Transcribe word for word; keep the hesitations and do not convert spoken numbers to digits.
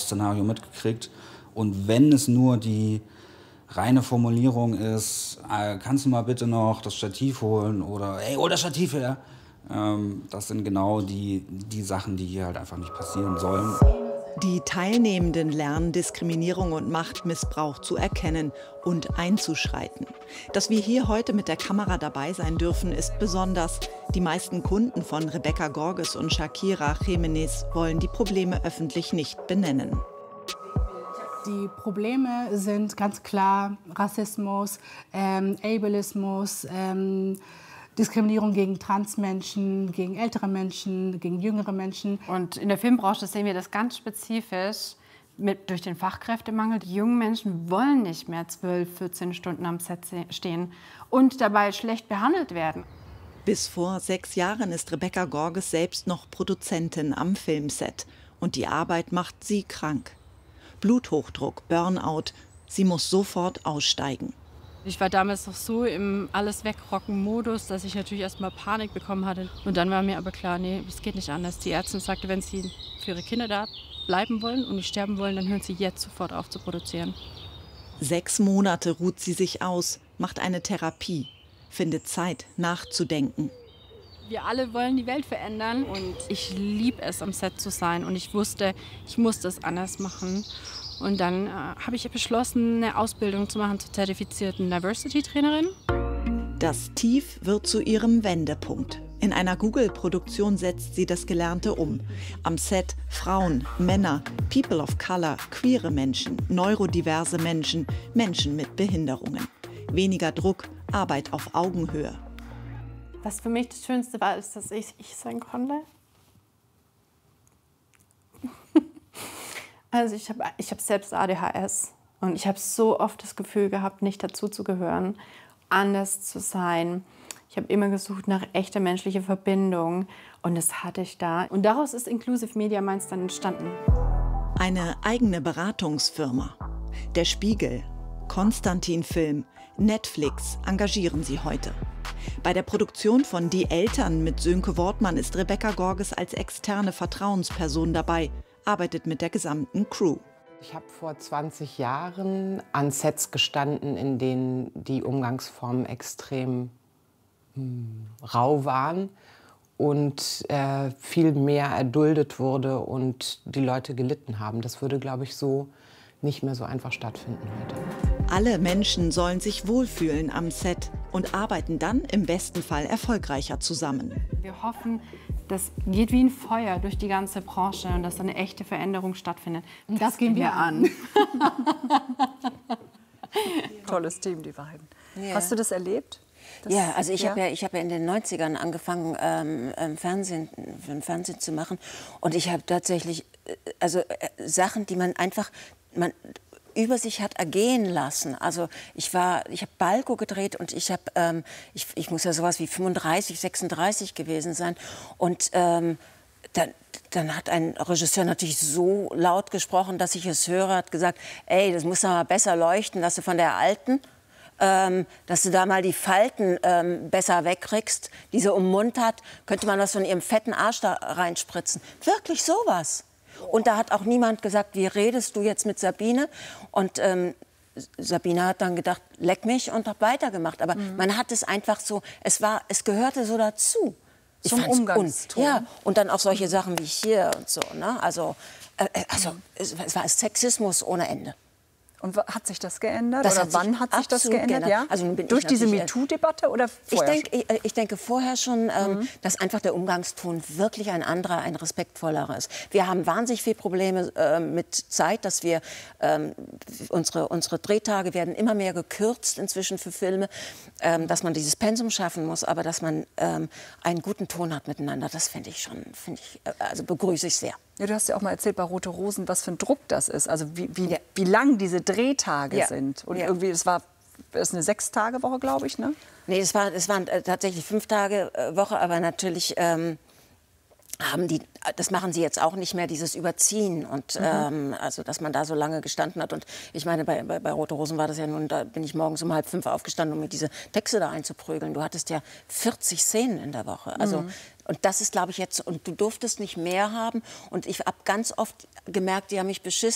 Szenario mitgekriegt. Und wenn es nur die reine Formulierung ist, äh, kannst du mal bitte noch das Stativ holen oder ey, hol das Stativ her. Ähm, das sind genau die, die Sachen, die hier halt einfach nicht passieren sollen. Die Teilnehmenden lernen, Diskriminierung und Machtmissbrauch zu erkennen und einzuschreiten. Dass wir hier heute mit der Kamera dabei sein dürfen, ist besonders. Die meisten Kunden von Rebecca Gorges und Shakira Jimenez wollen die Probleme öffentlich nicht benennen. Die Probleme sind ganz klar Rassismus, ähm, Ableismus, ähm, Diskriminierung gegen Transmenschen, gegen ältere Menschen, gegen jüngere Menschen. Und in der Filmbranche sehen wir das ganz spezifisch mit, durch den Fachkräftemangel. Die jungen Menschen wollen nicht mehr zwölf, vierzehn Stunden am Set stehen und dabei schlecht behandelt werden. Bis vor sechs Jahren ist Rebecca Gorges selbst noch Produzentin am Filmset. Und die Arbeit macht sie krank. Bluthochdruck, Burnout. Sie muss sofort aussteigen. Ich war damals noch so im Alles-Wegrocken-Modus, dass ich natürlich erst mal Panik bekommen hatte. Und dann war mir aber klar, nee, es geht nicht anders. Die Ärztin sagte, wenn sie für ihre Kinder da bleiben wollen und nicht sterben wollen, dann hören sie jetzt sofort auf zu produzieren. Sechs Monate ruht sie sich aus, macht eine Therapie, findet Zeit nachzudenken. Wir alle wollen die Welt verändern und ich liebe es, am Set zu sein. Und ich wusste, ich muss das anders machen. Und dann äh, habe ich beschlossen, eine Ausbildung zu machen zur zertifizierten Diversity-Trainerin. Das Tief wird zu ihrem Wendepunkt. In einer Google-Produktion setzt sie das Gelernte um. Am Set Frauen, Männer, People of Color, queere Menschen, neurodiverse Menschen, Menschen mit Behinderungen. Weniger Druck, Arbeit auf Augenhöhe. Was für mich das Schönste war, ist, dass ich ich sein konnte. Also ich habe ich hab selbst A D H S und ich habe so oft das Gefühl gehabt, nicht dazuzugehören, anders zu sein. Ich habe immer gesucht nach echter menschlicher Verbindung und das hatte ich da. Und daraus ist Inclusive Media Minds dann entstanden. Eine eigene Beratungsfirma. Der Spiegel, Konstantin Film, Netflix engagieren sie heute. Bei der Produktion von Die Eltern mit Sönke Wortmann ist Rebecca Gorges als externe Vertrauensperson dabei, arbeitet mit der gesamten Crew. Ich habe vor zwanzig Jahren an Sets gestanden, in denen die Umgangsformen extrem mh, rau waren und äh, viel mehr erduldet wurde und die Leute gelitten haben. Das würde, glaube ich, so nicht mehr so einfach stattfinden heute. Alle Menschen sollen sich wohlfühlen am Set und arbeiten dann im besten Fall erfolgreicher zusammen. Wir hoffen, das geht wie ein Feuer durch die ganze Branche und dass eine echte Veränderung stattfindet. Und das, das gehen wir an. Tolles Team, die beiden. Ja. Hast du das erlebt? Das, ja, also ich ja? habe ja, ich hab ja in den neunzigern angefangen, ähm, Fernsehen, für den Fernsehen zu machen. Und ich habe tatsächlich also, äh, Sachen, die man einfach man über sich hat ergehen lassen. Also ich war, ich habe Balko gedreht und ich habe, ähm, ich, ich muss ja sowas wie fünfunddreißig, sechsunddreißig gewesen sein. Und ähm, dann, dann hat ein Regisseur natürlich so laut gesprochen, dass ich es höre, hat gesagt, ey, das muss doch mal besser leuchten, dass du von der Alten, ähm, dass du da mal die Falten ähm, besser wegkriegst, die sie um den Mund hat, könnte man das von ihrem fetten Arsch da reinspritzen. Wirklich sowas. Und da hat auch niemand gesagt, wie redest du jetzt mit Sabine? Und ähm, Sabine hat dann gedacht, leck mich und hat weitergemacht. Aber mhm. man hat es einfach so, es, war, es gehörte so dazu. Ich Zum Umgangston. Ja, und dann auch solche Sachen wie hier und so. Ne? Also, äh, also mhm. es, es war Sexismus ohne Ende. Und hat sich das geändert? Das oder hat wann hat sich das geändert? geändert. Ja? Also durch diese MeToo-Debatte oder vorher? Ich, denk, ich, ich denke vorher schon, ähm, mhm. dass einfach der Umgangston wirklich ein anderer, ein respektvollerer ist. Wir haben wahnsinnig viele Probleme äh, mit Zeit, dass wir ähm, unsere, unsere Drehtage werden immer mehr gekürzt inzwischen für Filme, ähm, dass man dieses Pensum schaffen muss, aber dass man ähm, einen guten Ton hat miteinander, das finde ich schon, finde ich, also begrüße ich sehr. Ja, du hast ja auch mal erzählt bei Rote Rosen, was für ein Druck das ist. Also wie, wie, ja. wie lang diese Drehtage ja. sind. Und ja. irgendwie, es war das ist eine Sechs-Tage-Woche, glaube ich, ne? Nee, es war, es waren äh, tatsächlich Fünf-Tage-Woche, aber natürlich ähm, haben die, das machen sie jetzt auch nicht mehr, dieses Überziehen. Und mhm. ähm, also, dass man da so lange gestanden hat. Und ich meine, bei, bei, bei Rote Rosen war das ja nun, da bin ich morgens um halb fünf aufgestanden, um mir diese Texte da einzuprügeln. Du hattest ja vierzig Szenen in der Woche. Also mhm. Und das ist, glaube ich, jetzt, und du durftest nicht mehr haben. Und ich habe ganz oft gemerkt, die haben mich beschissen.